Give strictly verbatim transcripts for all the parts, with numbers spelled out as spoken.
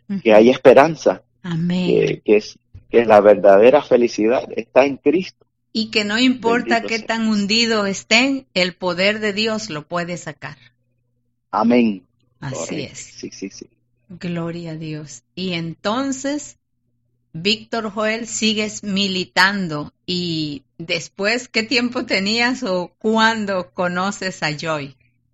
que hay esperanza, Amén. que, que, es, que la verdadera felicidad está en Cristo. Y que no importa Bendito qué sea. tan hundido estén, el poder de Dios lo puede sacar. Amén. Así Correcto. es. Sí, sí, sí. Gloria a Dios. Y entonces, Víctor Joel, sigues militando. Y después, ¿qué tiempo tenías o cuándo conoces a Joy?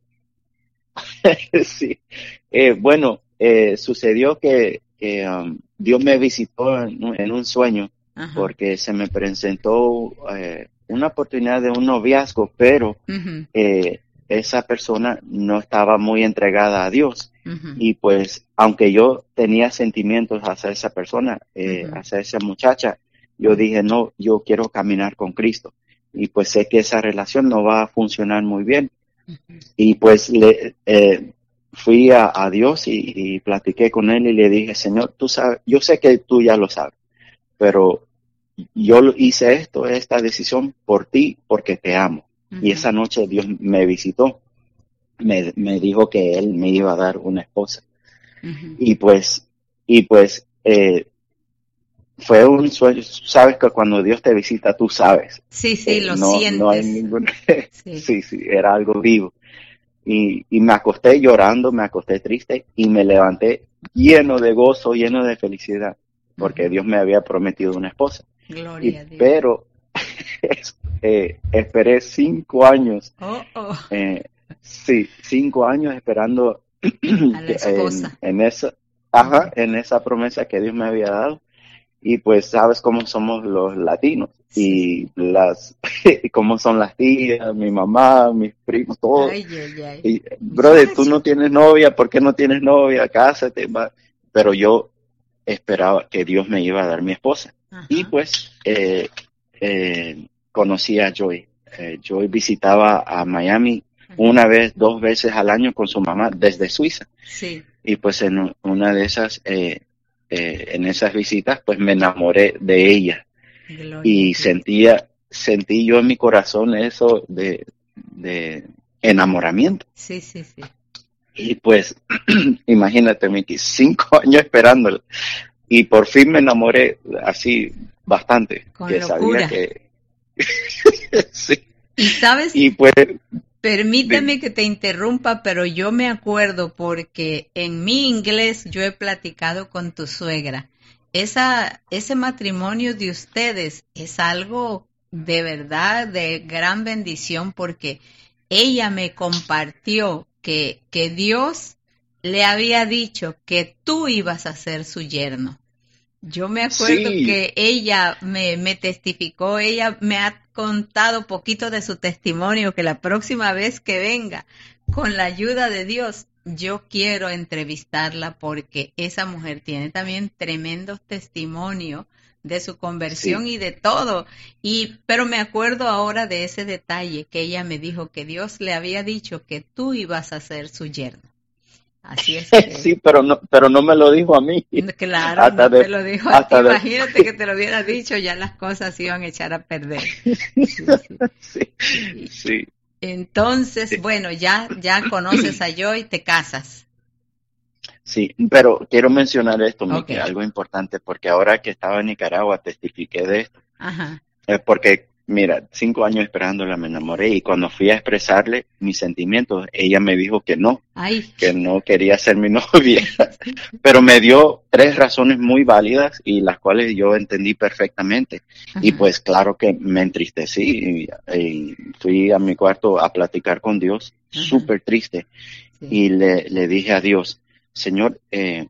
Sí. Eh, bueno, eh, sucedió que, que um, Dios me visitó en, un- en un sueño, Ajá. porque se me presentó eh, una oportunidad de un noviazgo, pero Uh-huh. eh, esa persona no estaba muy entregada a Dios. Uh-huh. Y pues, aunque yo tenía sentimientos hacia esa persona, eh, Uh-huh. hacia esa muchacha, yo dije, no, yo quiero caminar con Cristo. Y pues sé que esa relación no va a funcionar muy bien. Uh-huh. Y pues le eh, fui a, a Dios y, y platiqué con él y le dije, Señor, tú sabes, yo sé que tú ya lo sabes, pero yo lo- hice esto, esta decisión por ti, porque te amo. Uh-huh. Y esa noche Dios me visitó, me, me dijo que él me iba a dar una esposa. Uh-huh. Y pues, y pues, eh, fue un sueño. Sabes que cuando Dios te visita, tú sabes. Sí, sí, Eh, lo no, no hay sientes. ningún, Sí. sí, sí, era algo vivo. Y, y me acosté llorando, me acosté triste y me levanté lleno de gozo, lleno de felicidad, porque Uh-huh. Dios me había prometido una esposa. Y, Gloria a Dios. pero eh, esperé cinco años, Oh, oh. eh, sí, cinco años esperando A la que, en, esposa. en esa, ajá, en esa promesa que Dios me había dado. Y pues sabes cómo somos los latinos Sí. y las cómo son las tías, mi mamá, mis primos, todos. Ay, ay, ay. Y, brother, tú no Muchacho. tienes novia, ¿por qué no tienes novia? Cásate, va. Pero yo esperaba que Dios me iba a dar mi esposa. Ajá. Y pues eh, eh, conocí a Joy. Eh, Joy visitaba a Miami una vez, dos veces al año con su mamá desde Suiza. Sí. Y pues en una de esas, eh, eh, en esas visitas, pues me enamoré de ella. Gloria a Y Dios. sentía, sentí yo en mi corazón eso de, de enamoramiento. Sí, sí, sí. Y pues, imagínate, Miki, cinco años esperándola. Y por fin me enamoré así bastante, Con que sabía locura. que... sí. Y sabes, Y pues, permíteme dime. que te interrumpa, pero yo me acuerdo porque en mi inglés yo he platicado con tu suegra. Esa, ese matrimonio de ustedes es algo de verdad de gran bendición porque ella me compartió que, que Dios le había dicho que tú ibas a ser su yerno. Yo me acuerdo Sí, que ella me, me testificó, ella me ha contado poquito de su testimonio, que la próxima vez que venga, con la ayuda de Dios, yo quiero entrevistarla porque esa mujer tiene también tremendos testimonios de su conversión sí. y de todo. Y, pero me acuerdo ahora de ese detalle que ella me dijo que Dios le había dicho que tú ibas a ser su yerno. Así es que... Sí, pero no, pero no me lo dijo a mí. Claro, Hasta no te de, lo dijo a ti. hasta de, Imagínate que te lo hubiera dicho, ya las cosas se iban a echar a perder. Sí, sí. sí, Y sí. entonces, bueno, ya, ya conoces a Joy, te casas. Sí, pero quiero mencionar esto, Ok. Miki, algo importante, porque ahora que estaba en Nicaragua testifiqué de esto. Ajá. Eh, porque, mira, cinco años esperándola me enamoré y cuando fui a expresarle mis sentimientos, ella me dijo que no, Ay. que no quería ser mi novia. Pero me dio tres razones muy válidas y las cuales yo entendí perfectamente. Y Ajá. pues claro que me entristecí y, y fui a mi cuarto a platicar con Dios, Ajá. súper triste. Sí. Y le, le dije a Dios, Señor, eh,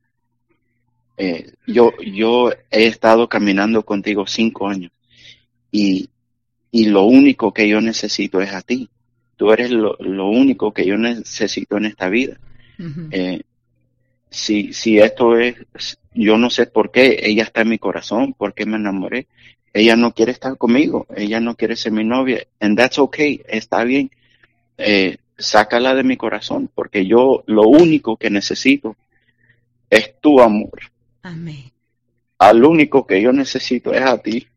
eh, yo, yo he estado caminando contigo cinco años y, y lo único que yo necesito es a ti. Tú eres lo, lo único que yo necesito en esta vida. Ujú. Eh, si, si esto es, yo no sé por qué ella está en mi corazón, por qué me enamoré. Ella no quiere estar conmigo, ella no quiere ser mi novia, and that's okay, está bien. Eh, sácala de mi corazón, porque yo lo único que necesito es tu amor. Amén. Al único que yo necesito es a ti.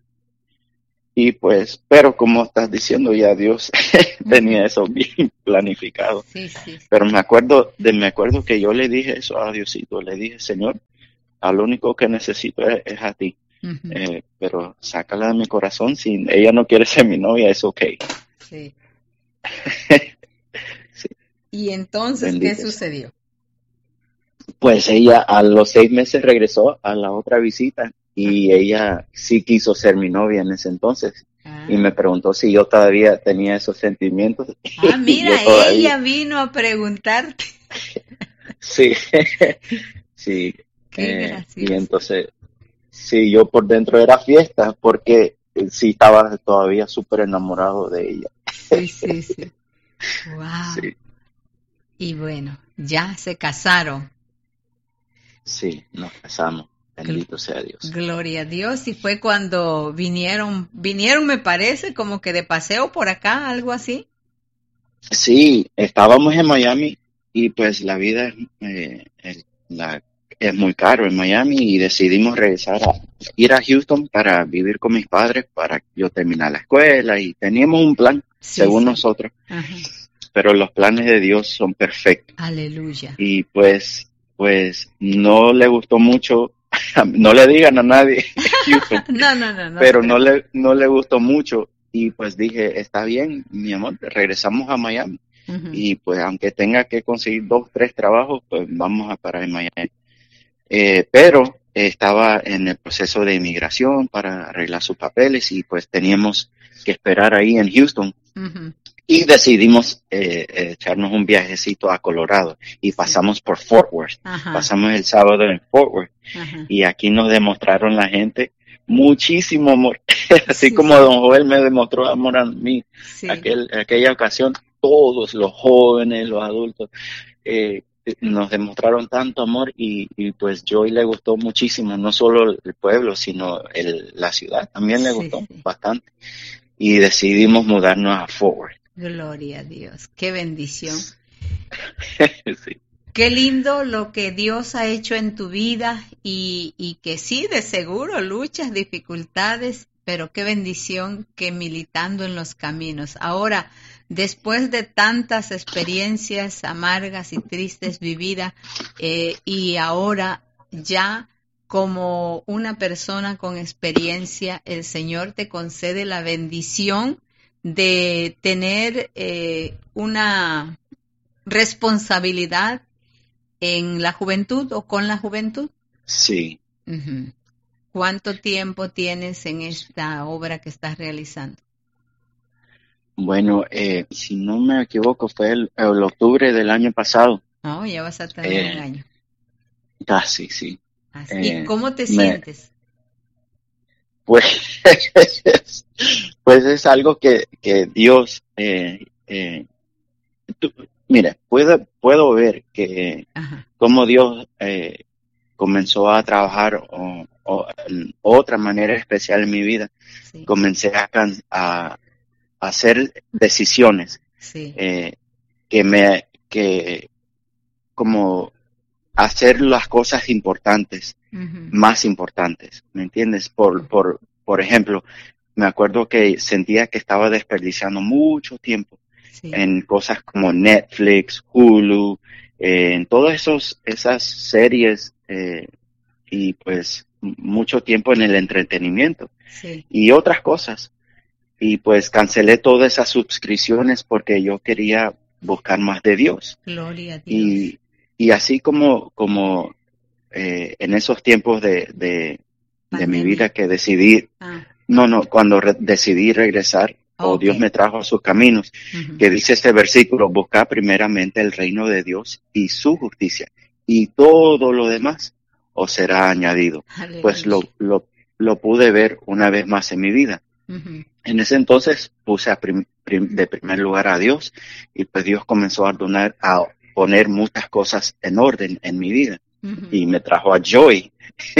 Y pues, pero como estás diciendo, ya Dios tenía eso bien planificado. Sí, sí, sí. Pero me acuerdo, de, me acuerdo que yo le dije eso a Diosito, le dije, Señor, al único que necesito es, es a ti. Ujú. Eh, pero sácala de mi corazón, si ella no quiere ser mi novia, es ok. Sí. Sí, ¿Y entonces qué bendito sea. sucedió? Pues ella a los seis meses regresó a la otra visita y ella sí quiso ser mi novia en ese entonces. Y Ah, me preguntó si yo todavía tenía esos sentimientos. ah, Y yo mira, todavía, ella vino a preguntarte. sí, sí. Qué Eh, y gracioso. entonces, sí, yo por dentro era fiesta porque eh, sí estaba todavía súper enamorado de ella. Sí, sí, sí. Wow. Sí, Y bueno, ya se casaron. sí, nos casamos. Gl- Bendito sea Dios. Gloria a Dios. Y fue cuando vinieron, vinieron, me parece, como que de paseo por acá, algo así. Sí, estábamos en Miami y pues la vida eh, es, la, es muy caro en Miami y decidimos regresar a ir a Houston para vivir con mis padres, para yo terminar la escuela y teníamos un plan, Sí, según sí. nosotros, Ajá. pero los planes de Dios son perfectos Aleluya. y pues, pues no le gustó mucho, no le digan a nadie Houston, No, no, no, no te pero no preocupes. le, no le gustó mucho y pues dije, está bien, mi amor, regresamos a Miami. Ujú. Y pues aunque tenga que conseguir dos, tres trabajos, pues vamos a parar en Miami. Eh, pero eh, estaba en el proceso de inmigración para arreglar sus papeles y pues teníamos que esperar ahí en Houston Ujú. y decidimos eh, eh, echarnos un viajecito a Colorado y Sí. pasamos por Fort Worth. Ajá, Pasamos el sábado en Fort Worth ajá. y aquí nos demostraron la gente muchísimo amor, así Sí, como sí, don Joel me demostró amor a mí sí. aquel, aquella ocasión, todos los jóvenes, los adultos, eh, nos demostraron tanto amor y, y pues Joy le gustó muchísimo, no solo el pueblo, sino el, la ciudad, también le Sí, gustó sí. bastante y decidimos mudarnos a Fort Worth. Gloria a Dios. Qué bendición. Sí, Qué lindo lo que Dios ha hecho en tu vida y, y que sí, de seguro, luchas, dificultades, pero qué bendición que militando en los caminos. Ahora, después de tantas experiencias amargas y tristes vividas, eh, y ahora ya como una persona con experiencia, el Señor te concede la bendición de tener eh, una responsabilidad en la juventud o con la juventud. sí. Ujú. ¿Cuánto tiempo tienes en esta obra que estás realizando? Bueno, eh, si no me equivoco, fue el, el octubre del año pasado. Oh, ya vas a tener un Eh, año. casi, sí. Así. ¿Y Eh, cómo te me, sientes? pues, pues es algo que, que Dios, eh, eh, tú- mira, puedo, puedo ver que Ajá, cómo Dios eh, comenzó a trabajar o, o, en otra manera especial en mi vida. sí, Comencé a, can- a, a hacer decisiones sí. eh, que me, que como hacer las cosas importantes, Ujú, más importantes, ¿me entiendes? Por, ujú, por, por ejemplo, me acuerdo que sentía que estaba desperdiciando mucho tiempo sí. en cosas como Netflix, Hulu, eh, en todas esos, esas series eh, y pues m- mucho tiempo en el entretenimiento Sí, y otras cosas. Y pues cancelé todas esas suscripciones porque yo quería buscar más de Dios. gloria a Dios. Y, y así como, como eh, en esos tiempos de, de, de mi vida Pandemia. que decidí, Ah, no, no, cuando re- decidí regresar, o ok. Dios me trajo a sus caminos, Ujú. que dice este versículo, buscar primeramente el reino de Dios y su justicia, y todo lo demás os será añadido. Pues lo, Aleluya. lo, lo pude ver una vez más en mi vida. Ujú, En ese entonces puse a prim- prim- de primer lugar a Dios y pues Dios comenzó a donar, a poner muchas cosas en orden en mi vida ujú. y me trajo a Joy.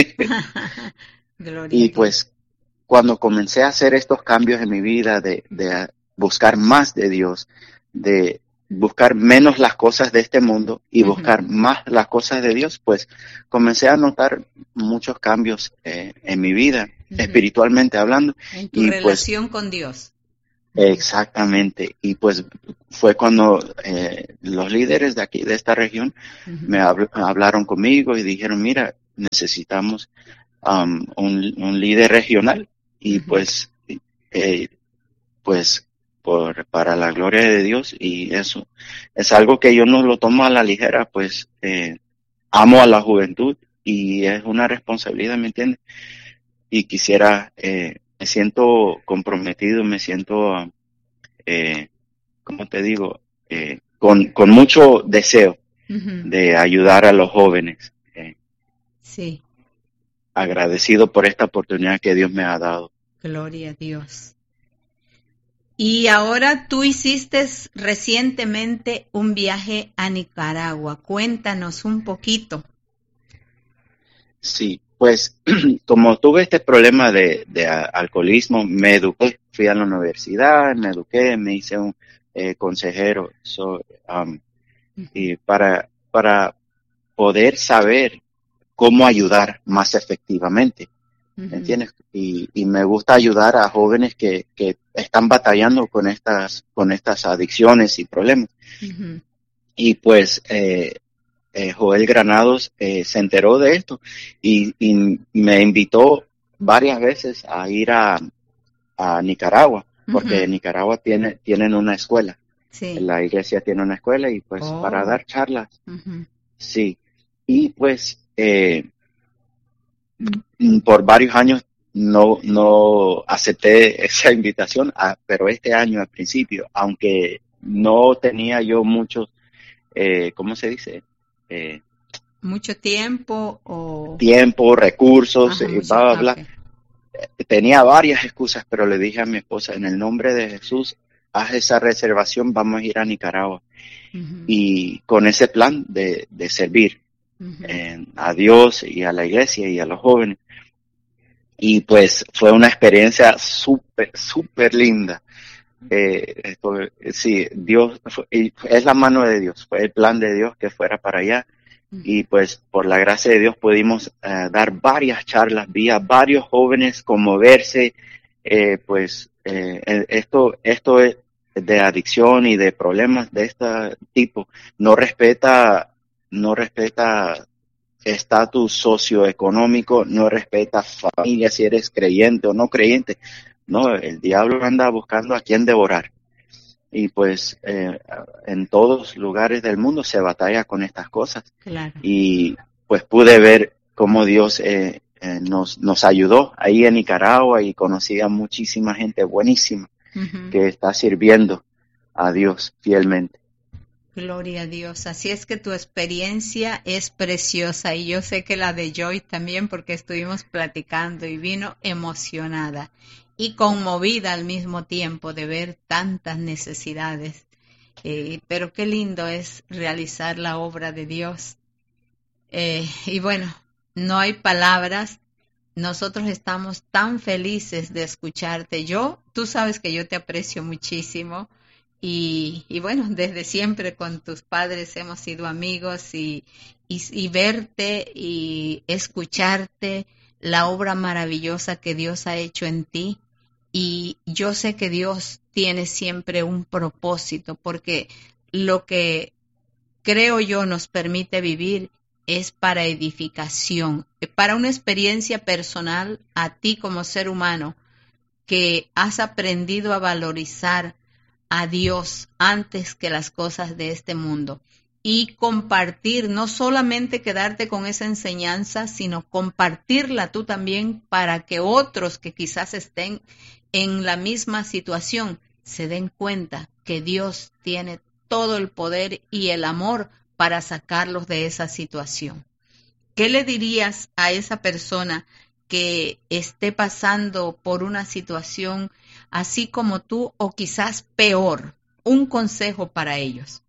Gloria a Y Dios. pues cuando comencé a hacer estos cambios en mi vida de, de buscar más de Dios, de buscar menos las cosas de este mundo y Ujú, buscar más las cosas de Dios, pues comencé a notar muchos cambios eh, en mi vida, ujú. espiritualmente hablando, En tu y pues relación con Dios. Ujú, exactamente, y pues fue cuando eh, los líderes de aquí, de esta región, ujú. me habl- hablaron conmigo y dijeron, mira, necesitamos um, un, un líder regional y uh-huh. pues, eh, pues por para la gloria de Dios, y eso es algo que yo no lo tomo a la ligera, pues eh, amo a la juventud y es una responsabilidad, ¿me entiendes? Y quisiera, eh, me siento comprometido, me siento, eh, ¿cómo te digo? Eh, con, con mucho deseo uh-huh. de ayudar a los jóvenes. Eh, sí. Agradecido por esta oportunidad que Dios me ha dado. Gloria a Dios. Y ahora tú hiciste recientemente un viaje a Nicaragua. Cuéntanos un poquito. Sí, pues como tuve este problema de, de alcoholismo, me eduqué, fui a la universidad, me eduqué, me hice un eh, consejero so, um, y para, para poder saber cómo ayudar más efectivamente. ¿Me entiendes? Y, y me gusta ayudar a jóvenes que, que están batallando con estas, con estas adicciones y problemas. Uh-huh. Y pues eh, eh, Joel Granados eh, se enteró de esto y, y me invitó varias veces a ir a, a Nicaragua, porque uh-huh. en Nicaragua tiene, tienen una escuela. Sí. La iglesia tiene una escuela y pues oh. para dar charlas. Uh-huh. Sí. Y pues eh, por varios años no no acepté esa invitación, a, pero este año al principio, aunque no tenía yo mucho, eh, ¿cómo se dice? Eh, mucho tiempo o tiempo, recursos, Ajá, y bla, bla, bla. Okay. Tenía varias excusas, pero le dije a mi esposa, en el nombre de Jesús, haz esa reservación, vamos a ir a Nicaragua. Uh-huh. Y con ese plan de, de servir uh-huh. eh, a Dios y a la iglesia y a los jóvenes. Y pues fue una experiencia súper, súper linda. Eh, esto, sí, Dios, fue, es la mano de Dios, fue el plan de Dios que fuera para allá. Uh-huh. Y pues por la gracia de Dios pudimos uh, dar varias charlas, vi a varios jóvenes conmoverse, eh, pues eh, esto, esto es de adicción y de problemas de este tipo, no respeta, no respeta estatus socioeconómico, no respeta familia, si eres creyente o no creyente. No, el diablo anda buscando a quien devorar. Y pues eh, en todos lugares del mundo se batalla con estas cosas. Claro. Y pues pude ver cómo Dios eh, eh, nos, nos ayudó ahí en Nicaragua y conocí a muchísima gente buenísima uh-huh. que está sirviendo a Dios fielmente. Gloria a Dios. Así es que tu experiencia es preciosa y yo sé que la de Joy también, porque estuvimos platicando y vino emocionada y conmovida al mismo tiempo de ver tantas necesidades. Eh, pero qué lindo es realizar la obra de Dios. Eh, y bueno, no hay palabras. Nosotros estamos tan felices de escucharte. Yo, tú sabes que yo te aprecio muchísimo. Y, y bueno, desde siempre con tus padres hemos sido amigos y, y, y verte y escucharte la obra maravillosa que Dios ha hecho en ti. Y yo sé que Dios tiene siempre un propósito, porque lo que creo yo nos permite vivir es para edificación, para una experiencia personal a ti como ser humano, que has aprendido a valorizar a Dios antes que las cosas de este mundo y compartir, no solamente quedarte con esa enseñanza, sino compartirla tú también para que otros que quizás estén en la misma situación se den cuenta que Dios tiene todo el poder y el amor para sacarlos de esa situación. ¿Qué le dirías a esa persona que esté pasando por una situación así como tú o quizás peor? Un consejo para ellos.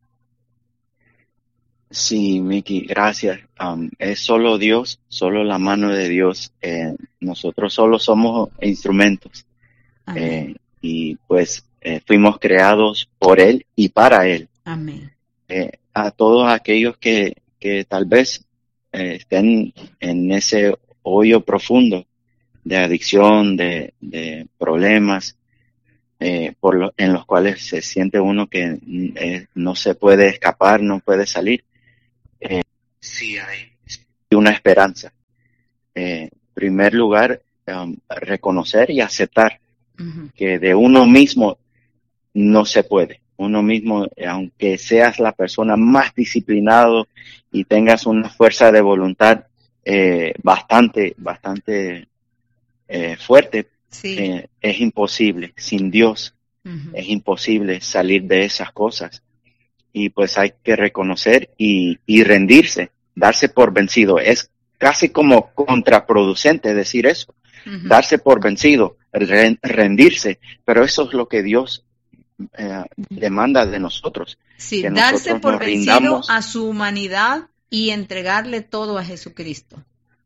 Sí, Miki, gracias. Um, es solo Dios, solo la mano de Dios. Eh, nosotros solo somos instrumentos. Eh, y pues eh, fuimos creados por Él y para Él. Amén. Eh, a todos aquellos que, que tal vez eh, estén en ese hoyo profundo de adicción, de, de problemas, eh, por lo, en los cuales se siente uno que eh, no se puede escapar, no puede salir. Eh, sí hay una esperanza. En eh, primer lugar, um, reconocer y aceptar uh-huh. que de uno mismo no se puede. Uno mismo, aunque seas la persona más disciplinado y tengas una fuerza de voluntad eh, bastante, bastante eh, fuerte, sí. eh, es imposible. Sin Dios uh-huh. es imposible salir de esas cosas. Y pues hay que reconocer y, y rendirse, darse por vencido. Es casi como contraproducente decir eso, uh-huh. darse por vencido, re, rendirse, pero eso es lo que Dios eh, demanda de nosotros. Sí, que darse nosotros por vencido rindamos. A su humanidad y entregarle todo a Jesucristo.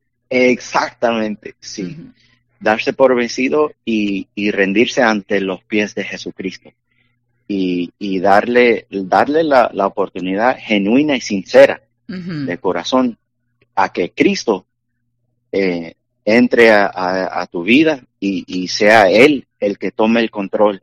Exactamente, sí. Uh-huh. Darse por vencido y, y rendirse ante los pies de Jesucristo. Y, y darle, darle la, la oportunidad genuina y sincera uh-huh. de corazón a que Cristo eh, entre a, a, a tu vida y, y sea Él el que tome el control.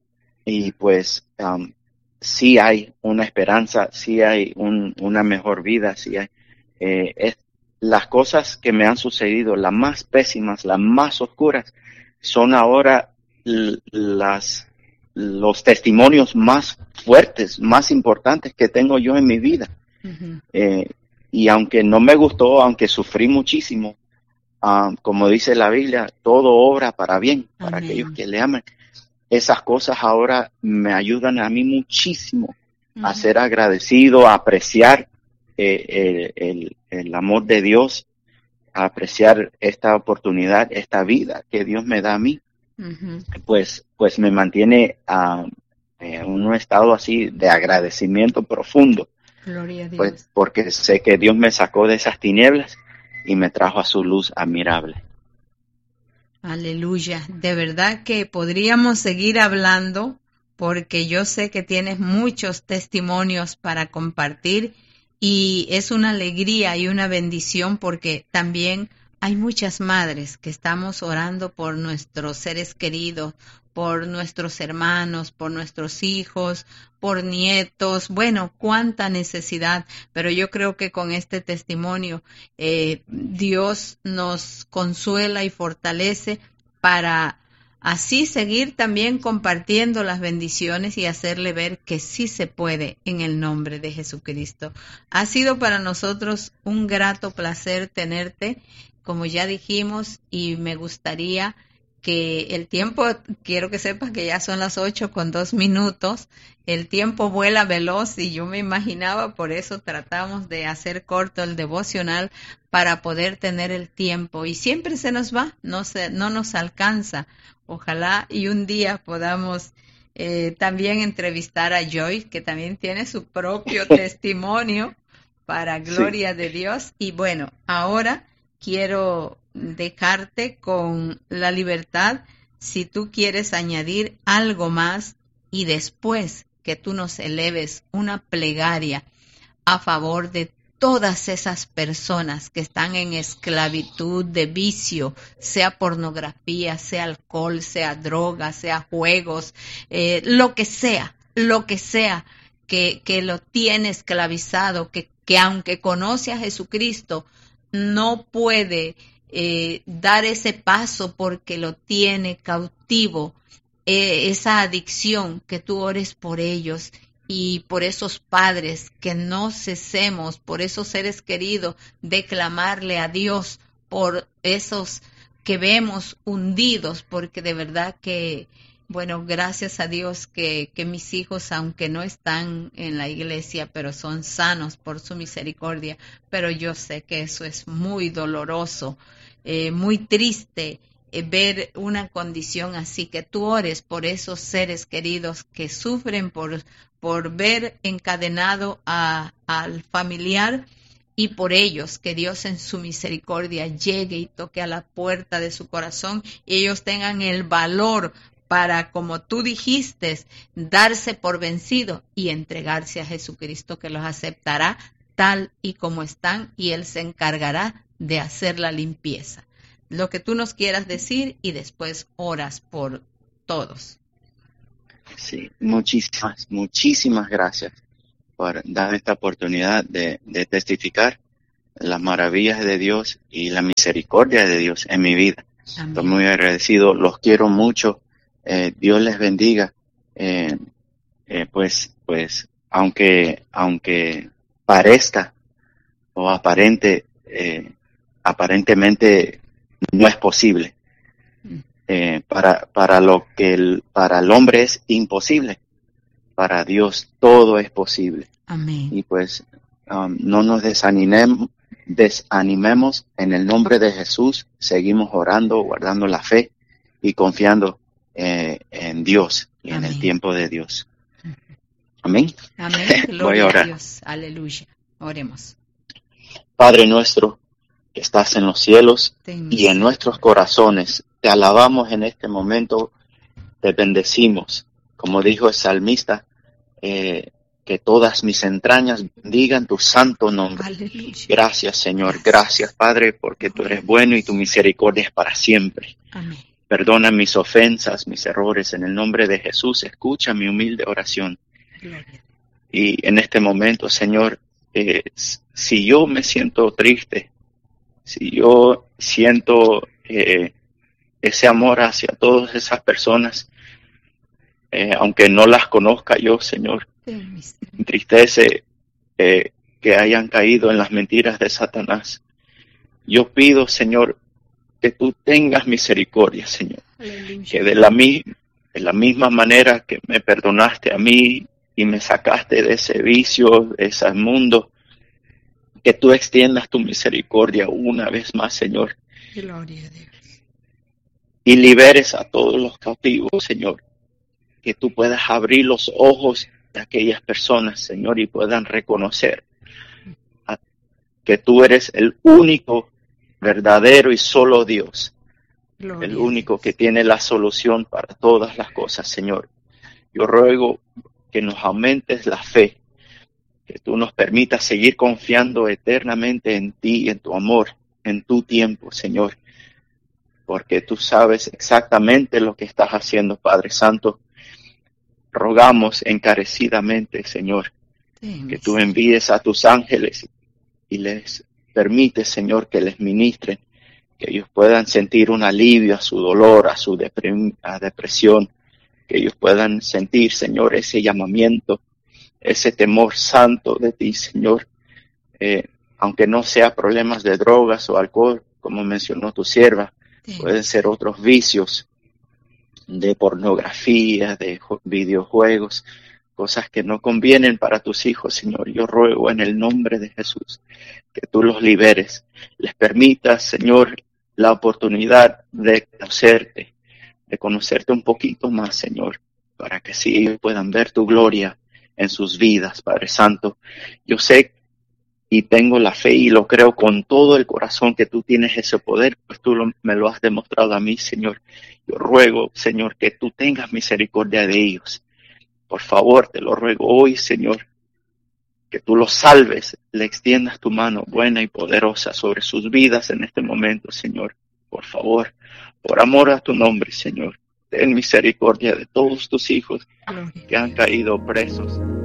Y pues um, sí hay una esperanza, sí hay un, una mejor vida, sí hay eh, es, las cosas que me han sucedido, las más pésimas, las más oscuras, son ahora l- las los testimonios más fuertes, más importantes que tengo yo en mi vida. Uh-huh. Eh, y aunque no me gustó, aunque sufrí muchísimo, uh, como dice la Biblia, todo obra para bien, Amén. Para aquellos que le aman. Esas cosas ahora me ayudan a mí muchísimo uh-huh. a ser agradecido, a apreciar eh, el, el, el amor de Dios, a apreciar esta oportunidad, esta vida que Dios me da a mí. Uh-huh. Pues, pues me mantiene uh, en un estado así de agradecimiento profundo. Gloria a Dios. Pues porque sé que Dios me sacó de esas tinieblas y me trajo a su luz admirable. Aleluya. De verdad que podríamos seguir hablando porque yo sé que tienes muchos testimonios para compartir y es una alegría y una bendición porque también hay muchas madres que estamos orando por nuestros seres queridos, por nuestros hermanos, por nuestros hijos, por nietos. Bueno, cuánta necesidad, pero yo creo que con este testimonio eh, Dios nos consuela y fortalece para así seguir también compartiendo las bendiciones y hacerle ver que sí se puede en el nombre de Jesucristo. Ha sido para nosotros un grato placer tenerte, como ya dijimos, y me gustaría que el tiempo, quiero que sepas que ya son las ocho con dos minutos, el tiempo vuela veloz y yo me imaginaba, por eso tratamos de hacer corto el devocional para poder tener el tiempo y siempre se nos va, no se, no nos alcanza. Ojalá y un día podamos eh, también entrevistar a Joyce, que también tiene su propio testimonio para gloria sí. de Dios. Y bueno, ahora quiero dejarte con la libertad si tú quieres añadir algo más y después que tú nos eleves una plegaria a favor de todas esas personas que están en esclavitud de vicio, sea pornografía, sea alcohol, sea droga, sea juegos, eh, lo que sea, lo que sea que, que lo tiene esclavizado, que, que aunque conoce a Jesucristo, no puede eh, dar ese paso porque lo tiene cautivo, eh, esa adicción, que tú ores por ellos y por esos padres, que no cesemos, por esos seres queridos, de clamarle a Dios por esos que vemos hundidos, porque de verdad que, bueno, gracias a Dios que, que mis hijos, aunque no están en la iglesia, pero son sanos por su misericordia, pero yo sé que eso es muy doloroso, eh, muy triste, eh, ver una condición así, que tú ores por esos seres queridos que sufren por por ver encadenado a, al familiar y por ellos, que Dios en su misericordia llegue y toque a la puerta de su corazón y ellos tengan el valor para, como tú dijiste, darse por vencido y entregarse a Jesucristo, que los aceptará tal y como están y Él se encargará de hacer la limpieza. Lo que tú nos quieras decir y después oras por todos. Sí, muchísimas, muchísimas gracias por dar esta oportunidad de, de testificar. las maravillas de Dios y la misericordia de Dios en mi vida. Amén. Estoy muy agradecido, los quiero mucho. Eh, Dios les bendiga. Eh, eh, pues, pues, aunque, aunque parezca o aparente, eh, aparentemente no es posible. Eh, para, para lo que el, para el hombre es imposible, para Dios todo es posible. Amén. Y pues um, no nos desanimemos, desanimemos en el nombre de Jesús. Seguimos orando, guardando la fe y confiando eh, en Dios y Amén. en el tiempo de Dios. Amén. Amén. Voy Gloria a a orar. Dios. Aleluya. Oremos. Padre nuestro que estás en los cielos Ten y en nuestros corazones, te alabamos en este momento, te bendecimos. Como dijo el salmista, eh, que todas mis entrañas bendigan tu santo nombre. Aleluya. Gracias, Señor. Gracias. Gracias, Padre, porque tú eres bueno y tu misericordia es para siempre. Amén. Perdona mis ofensas, mis errores. En el nombre de Jesús, escucha mi humilde oración. Gloria. Y en este momento, Señor, eh, si yo me siento triste, si yo siento eh, ese amor hacia todas esas personas, eh, aunque no las conozca yo, Señor, Ten misericordia. me entristece eh, que hayan caído en las mentiras de Satanás. Yo pido, Señor, que tú tengas misericordia, Señor, Aleluya. que de la, mi- de la misma manera que me perdonaste a mí y me sacaste de ese vicio, de ese mundo, que tú extiendas tu misericordia una vez más, Señor, Gloria a Dios. y liberes a todos los cautivos, Señor, que tú puedas abrir los ojos de aquellas personas, Señor, y puedan reconocer a- que tú eres el único, verdadero y solo Dios, Gloria el a único Dios. que tiene la solución para todas las cosas, Señor. Yo ruego que nos aumentes la fe, que tú nos permitas seguir confiando eternamente en ti, en tu amor, en tu tiempo, Señor, porque tú sabes exactamente lo que estás haciendo, Padre Santo. Rogamos encarecidamente, Señor, Ten que tú misericordia. envíes a tus ángeles y les permites, Señor, que les ministren, que ellos puedan sentir un alivio a su dolor, a su deprim- a depresión, que ellos puedan sentir, Señor, ese llamamiento, ese temor santo de ti, Señor, eh, aunque no sea problemas de drogas o alcohol, como mencionó tu sierva, Ten pueden ser otros vicios de pornografía, de jo- videojuegos, cosas que no convienen para tus hijos, Señor. Yo ruego en el nombre de Jesús que tú los liberes, les permitas, Señor, la oportunidad de conocerte, de conocerte un poquito más, Señor, para que sí ellos puedan ver tu gloria en sus vidas, Padre Santo. Yo sé y tengo la fe y lo creo con todo el corazón que tú tienes ese poder, pues tú lo- me lo has demostrado a mí, Señor. Yo ruego, Señor, que tú tengas misericordia de ellos. Por favor, te lo ruego hoy, Señor, que tú los salves, le extiendas tu mano buena y poderosa sobre sus vidas en este momento, Señor. Por favor, por amor a tu nombre, Señor, ten misericordia de todos tus hijos Gloria que a han Dios. caído presos.